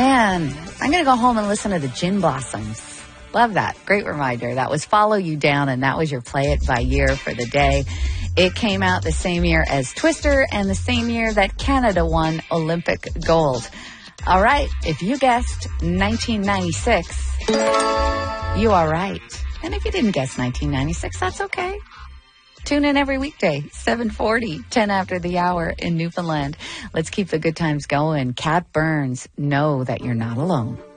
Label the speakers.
Speaker 1: Man, I'm going to go home and listen to the Gin Blossoms. Love that. Great reminder. That was Follow You Down, and that was your Play It By Year for the day. It came out the same year as Twister and the same year that Canada won Olympic gold. All right, if you guessed 1996, you are right. And if you didn't guess 1996, that's okay. Tune in every weekday, 7:40, 10 after the hour in Newfoundland. Let's keep the good times going. Cat Burns, Know That You're Not Alone.